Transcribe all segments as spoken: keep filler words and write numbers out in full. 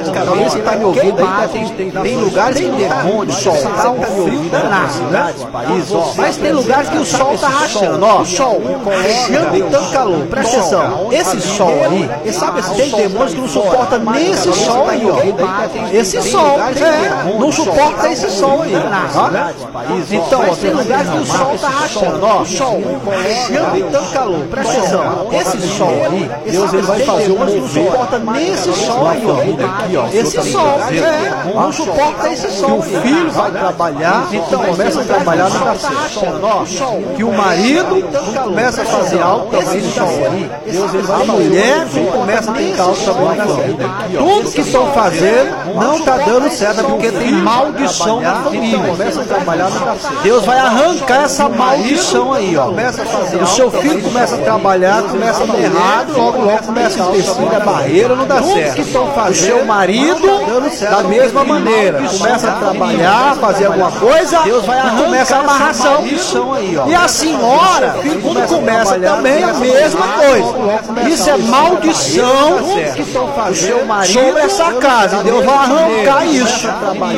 talvez você está me ouvindo aí, tem, tem, tem lugares que o demônio, o sol está um frio danado, né? Mas tem lugares que o sol está rachando, ó, o sol rachando e tanto calor. Presta atenção, esse sol aí, sabe, tem demônios que não suportam nem esse sol aí, ó. Esse sol, é, não suporta esse sol aí. Então, ó, tem lugares que o sol está rachando, ó, o sol rachando e tanto calor. Presta atenção, esse sol aí, Deus ele vai fazer um mover. Não suporta nem esse sol aí, ó. Esse sol, é, não suporta esse sol. Que o filho vai trabalhar, então começa a trabalhar, não está rachando, ó. Que o marido começa a fazer algo também no sol aí. Deus ele vai, a mulher começa a ter causa também na vida. Tudo que estão fazendo não está dando certo porque tem maldição na família. Começa a trabalhar, não dá certo. Deus vai arrancar essa maldição aí, ó. O seu filho começa a trabalhar, começa a dar errado, logo logo começa a ter a barreira, não dá certo. Que estão fazendo, o seu marido da mesma maneira começa a trabalhar, fazer alguma coisa, Deus vai arrancar a amarração. E a senhora, quando começa também a mesma coisa. Isso é maldição sobre essa casa. Deus vai arrancar isso.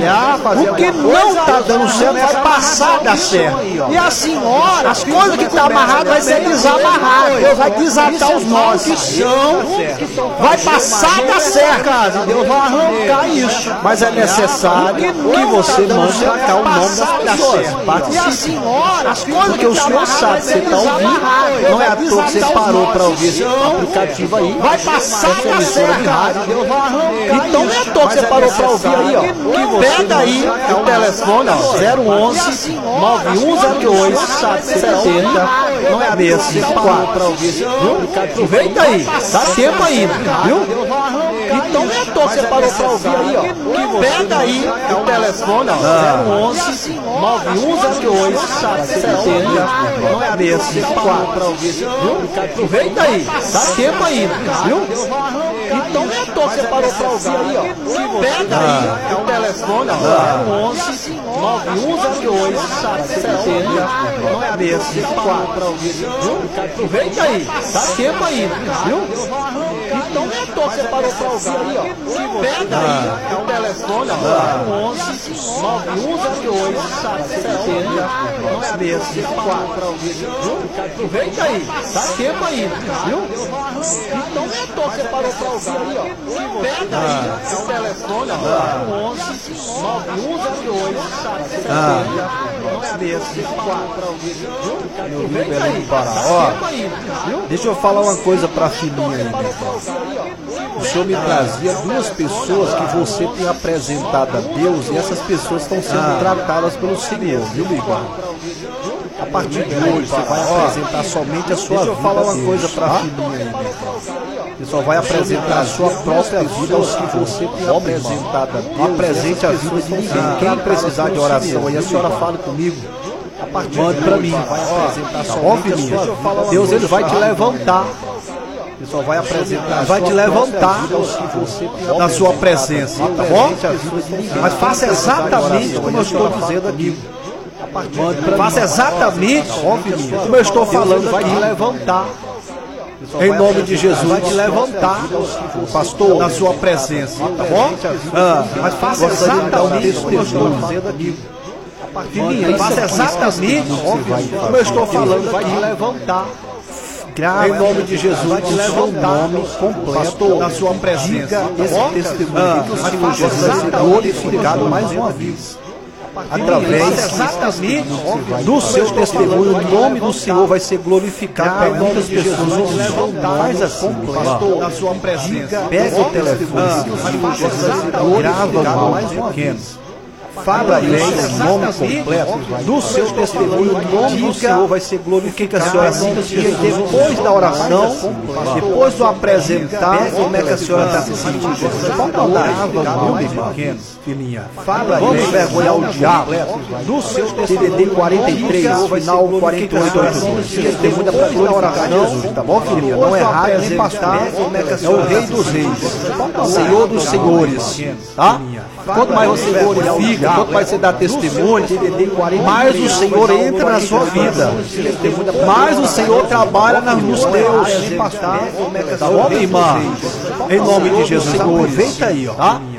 O que não está dando certo vai passar a dar certo. E a senhora, as coisas que estão amarradas vai ser desamarrada. Deus vai desatar os nós que são, vai passar a dar certo, casa. Deus vai arrancar isso. Mas é necessário que você mande cá o nome das pessoas. E a senhora, as coisas que o senhor sabe que você está ouvindo, não é à toa que você parou para ouvir esse aplicativo aí, vai passar a dar certo, casa. Deus vai arrancar. Então não é à toa que você parou para ouvir aí, ó. Pega aí o telefone, ó, zero onze, nove um zero dois, sete sete zero, não é mesmo, quatro, viu? Aproveita aí, dá tempo ainda, viu? Então não é à toa que você parou para ouvir aí, ó. Pega aí o telefone, ó, zero onze, nove um zero dois, sete sete zero, não é mesmo, quatro, viu? Aproveita aí, dá tempo ainda, viu? Então não é à toa que você parou para ouvir aí, ó. Pega aí o telefone, ó, zero onze, nove um zero dois, sete sete zero, não é mesmo, quatro, viu? Aproveita aí, dá tempo ainda, viu? Então não é à toa que você parou para ouvir aí, ó. Pega aí o telefone, ó, zero onze, nove um zero dois, sete sete zero, não é mesmo, quatro, viu? Aproveita aí, dá tempo ainda, viu? Então não é à toa que você parou para ouvir aí, ó. Pega aí o telefone, ó, zero onze, nove um zero dois, sete sete zero, não é mesmo, quatro, viu? Aproveita aí, dá tempo ainda, viu? Deixa eu falar uma coisa para a filhinha aí, meu irmão. O Senhor me trazia duas pessoas que você tem apresentado a Deus e essas pessoas estão sendo ah. tratadas pelo Senhor, viu, Miguel? A partir de hoje você vai apresentar somente a sua vida. Deixa eu falar uma coisa para a filhinha aí, meu irmão. Você só vai apresentar a sua própria vida aos que você tem apresentado a Deus. Não apresente a vida de ninguém. Quem precisar de oração aí, a senhora fala comigo. Mande para mim. Vai apresentar somente a sua vida. Deus ele vai te levantar. Ele só vai apresentar, vai te levantar na sua presença, tá bom? Mas faça exatamente como eu estou dizendo aqui. Faça exatamente como eu estou falando, vai te levantar. Em nome de Jesus, vai te levantar, pastor, na sua presença, tá bom? Ah, mas faça exatamente como eu estou dizendo aqui. Filhinha, faça exatamente como eu estou falando, vai te levantar. Em nome de Jesus, vai te levantar o nome completo, pastor, na sua presença. Esse testemunho ah, que o Senhor Jesus vai ser glorificado mais uma vez. Através exatamente do seu testemunho, o nome do Senhor vai ser glorificado para muitas pessoas. Faz assim, pastor, na sua presença. Pega o telefone, grava mais pequeno. Fala aí o nome completo do seu testemunho, o nome do Senhor vai ser glorificado. A senhora sentia depois da oração, depois do apresentar, como é que a senhora está se sentindo? Você pode mandar o nome pequeno, filhinha. Fala aí, vamos vergonhar o diabo do seu testemunho. T D D quarenta e três, final quarenta e oito oitenta e dois. Testemunha para glorificar Jesus, tá bom, filhinha? Não é rádio nem pastor, é o Rei dos Reis, Senhor dos Senhores, tá? Quanto mais você glorifica, quanto mais você dá testemunho, mais o Senhor entra na sua vida, mais o Senhor trabalha nos teus. Tá bom, minha irmã? Em nome de Jesus, aproveita aí, ó. Tá?